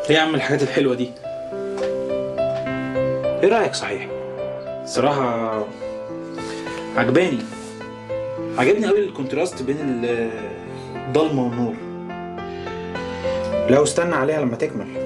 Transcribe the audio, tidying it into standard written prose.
ايه يا عم الحاجات الحلوه دي؟ ايه رايك صحيح؟ صراحه عجباني. عجبني قوي الكونتراست بين الضلمه والنور. لو استنى عليها لما تكمل.